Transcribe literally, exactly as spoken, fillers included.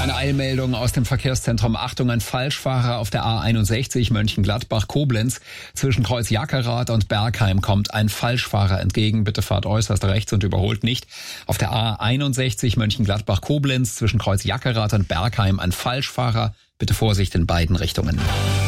Eine Eilmeldung aus dem Verkehrszentrum. Achtung, ein Falschfahrer auf der A einundsechzig Mönchengladbach-Koblenz. Zwischen Kreuz Jackerath und Bergheim kommt ein Falschfahrer entgegen. Bitte fahrt äußerst rechts und überholt nicht. Auf der A einundsechzig Mönchengladbach-Koblenz zwischen Kreuz Jackerath und Bergheim ein Falschfahrer. Bitte Vorsicht in beiden Richtungen.